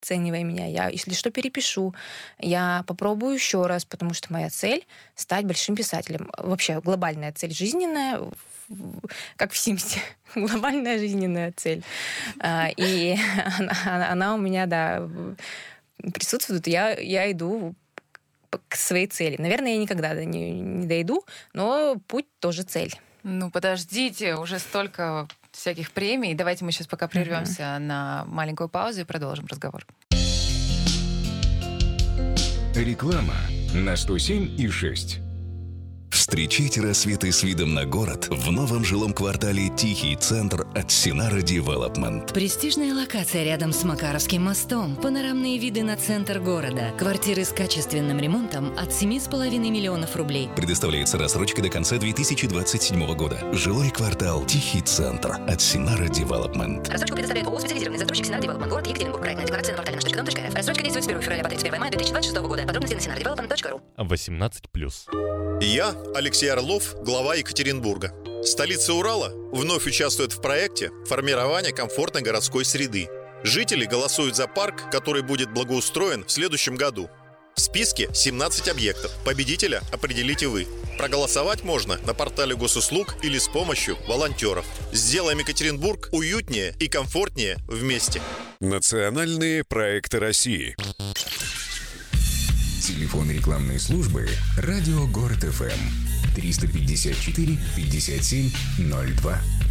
обесценивая меня. Я, если что, перепишу. Я попробую еще раз, потому что моя цель — стать большим писателем. Вообще глобальная цель жизненная, как в Симсе. Глобальная жизненная цель. И она у меня, да, присутствует. Я иду к своей цели. Наверное, я никогда не дойду, но путь тоже цель. Ну, подождите, уже столько всяких премий. Давайте мы сейчас пока прервемся на маленькую паузу и продолжим разговор. Реклама на 107,6. Встречайте рассветы с видом на город в новом жилом квартале «Тихий центр» от Sinara Development. Престижная локация рядом с Макаровским мостом. Панорамные виды на центр города. Квартиры с качественным ремонтом от 7,5 миллионов рублей. Предоставляется рассрочка до конца 2027 года. Жилой квартал «Тихий центр» от Sinara Development. Рассрочку предоставляет ООО «Специализированный застройщик Sinara Development. Город Екатеринбург. Проектная декларация на портале наш.дом.рф. Рассрочка действует с 1 февраля по 31 мая 2026 года. Подробности на sinaradevelopment.ru. 18+. Я, Алексей Орлов, глава Екатеринбурга. Столица Урала вновь участвует в проекте формирования комфортной городской среды. Жители голосуют за парк, который будет благоустроен в следующем году. В списке 17 объектов. Победителя определите вы. Проголосовать можно на портале госуслуг или с помощью волонтеров. Сделаем Екатеринбург уютнее и комфортнее вместе. Национальные проекты России. Телефон рекламной службы «Радио Город ФМ» 354 57 02.